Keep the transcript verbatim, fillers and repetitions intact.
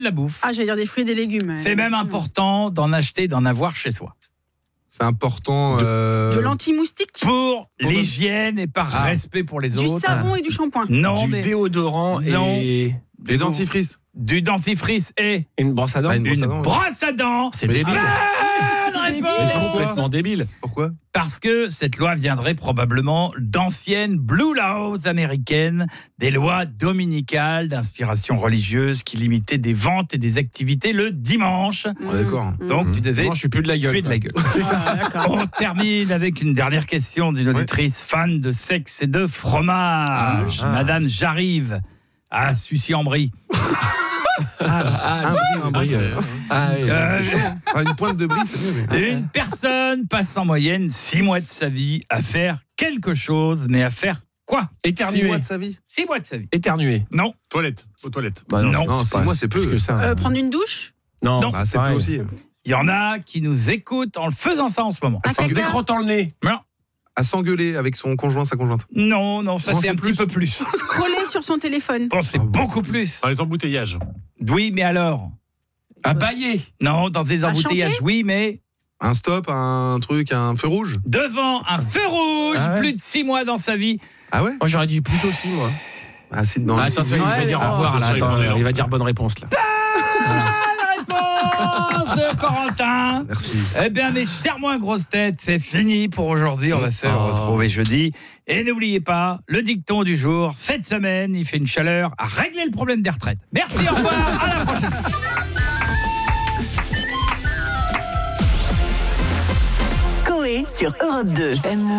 de la bouffe. Ah, j'allais dire des fruits et des légumes. C'est même important d'en acheter, d'en avoir chez soi. C'est important. Euh... De l'anti-moustique. Pour, Pour l'hygiène et par ah. respect pour les Du autres. savon et du shampoing. Non, du mais déodorant Non. et Les dentifrices. du dentifrice et une brosse à dents. Ah, une brosse une à dents, oui. brosse à dents. C'est Mais débile. Bonne débile. réponse. C'est complètement débile. Pourquoi? Parce que cette loi viendrait probablement d'anciennes Blue Laws américaines, des lois dominicales d'inspiration religieuse qui limitaient des ventes et des activités le dimanche. On est d'accord. Donc Mmh. tu devais Non, je suis plus de la gueule. tuer de la gueule. C'est ça. D'accord. On termine avec une dernière question d'une auditrice fan de sexe et de fromage. Ah. Madame J'arrive à Sucy-en-Brie. Ah, un brie, un brie. euh, Ah, ouais, Euh, c'est chaud. ah, une pointe de brie, c'est mieux. Mais... Une personne passe en moyenne six mois de sa vie à faire quelque chose, mais à faire quoi? Six Éternuer. mois de sa vie. Six mois de sa vie. Éternuer. Non. Toilette, aux toilettes. Bah Non. Non, c'est six pas- mois, c'est peu. plus que ça. Euh, prendre une douche. Non, Non. Ah, c'est peu pareil. aussi. Il y en a qui nous écoutent en le faisant ça en ce moment. À Un En se s'engueuler, caca. décrottant le nez. Non, à s'engueuler avec son conjoint, sa conjointe. non, non, ça Non, c'est c'est un plus. petit peu plus. Scroller sur son téléphone. Bon, c'est Ah bon. beaucoup plus. Dans les embouteillages. Oui, mais alors? À bailler. Non, dans des À embouteillages, chanter oui, mais Un stop, un truc, un feu rouge. devant un feu rouge, Ah ouais. plus de six mois dans sa vie. Ah ouais? Moi, j'aurais dit plus aussi, moi. Ah, c'est dans Ah, le attends, petit- il va Ouais, dire mais au revoir, bon, là. attention, Attends, il va- il va dire bonne réponse, là. Réponse de Corentin. Merci. Eh bien, mes chers moins grosses têtes, c'est fini pour aujourd'hui. On va se Oh. retrouver jeudi. Et n'oubliez pas, le dicton du jour, cette semaine, il fait une chaleur à régler le problème des retraites. Merci, au revoir, à la prochaine. Coé sur Europe deux.